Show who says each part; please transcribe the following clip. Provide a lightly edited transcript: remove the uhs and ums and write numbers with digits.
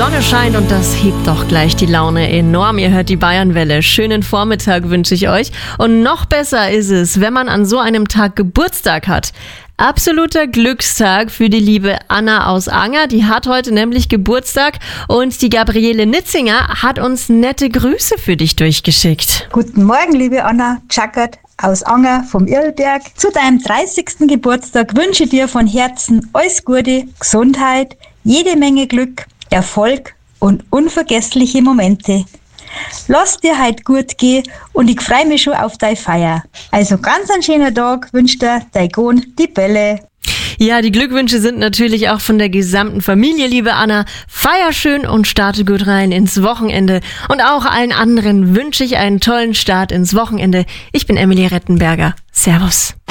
Speaker 1: Sonne scheint und das hebt doch gleich die Laune enorm. Ihr hört die Bayernwelle. Schönen Vormittag wünsche ich euch. Und noch besser ist es, wenn man an so einem Tag Geburtstag hat. Absoluter Glückstag für die liebe Anna aus Anger. Die hat heute nämlich Geburtstag und die Gabriele Nitzinger hat uns nette Grüße für dich durchgeschickt.
Speaker 2: Guten Morgen, liebe Anna Tschackert aus Anger vom Irlberg. Zu deinem 30. Geburtstag wünsche ich dir von Herzen alles Gute, Gesundheit, jede Menge Glück, Erfolg und unvergessliche Momente. Lass dir heute gut gehen und ich freue mich schon auf deine Feier. Also ganz einen schönen Tag wünscht dir dein Sohn, die Bälle.
Speaker 1: Ja, die Glückwünsche sind natürlich auch von der gesamten Familie, liebe Anna. Feier schön und starte gut rein ins Wochenende. Und auch allen anderen wünsche ich einen tollen Start ins Wochenende. Ich bin Emily Rettenberger. Servus.